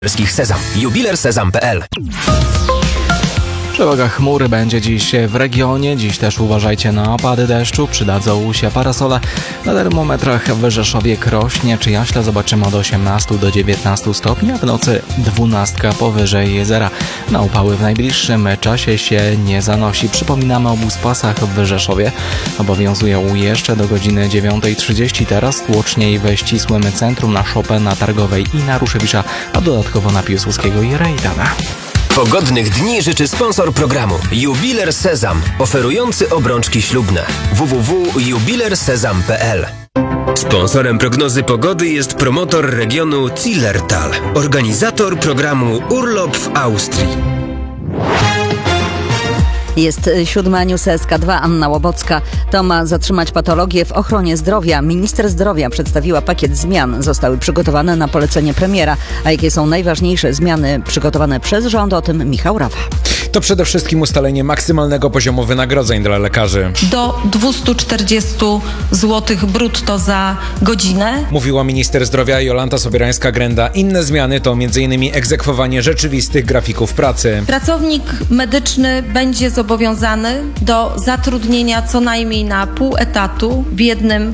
Sezam. Jubilersezam.pl. Przewaga chmur będzie dziś w regionie. Dziś też uważajcie na opady deszczu. Przydadzą się parasole. Na termometrach w Rzeszowie, Krośnie czy Jaśle zobaczymy od 18 do 19 stopni, a w nocy 12 powyżej zera. Na upały w najbliższym czasie się nie zanosi. Przypominamy o buspasach w Rzeszowie. Obowiązują jeszcze do godziny 9:30. Teraz tłoczniej we ścisłym centrum na Chopina, Targowej i na Ruszewicza, a dodatkowo na Piłsudskiego i Rejdana. Pogodnych dni życzy sponsor programu Jubiler Sezam, oferujący obrączki ślubne. www.jubilersezam.pl. Sponsorem prognozy pogody jest promotor regionu Zillertal, organizator programu Urlop w Austrii. Jest 7 News SK2, Anna Łobocka. To ma zatrzymać patologię w ochronie zdrowia. Minister zdrowia przedstawiła pakiet zmian. Zostały przygotowane na polecenie premiera. A jakie są najważniejsze zmiany przygotowane przez rząd? O tym Michał Rawa. To przede wszystkim ustalenie maksymalnego poziomu wynagrodzeń dla lekarzy. Do 240 zł brutto za godzinę. Mówiła minister zdrowia Jolanta Sobierańska-Grenda. Inne zmiany to m.in. egzekwowanie rzeczywistych grafików pracy. Pracownik medyczny będzie zobowiązany do zatrudnienia co najmniej na pół etatu w jednym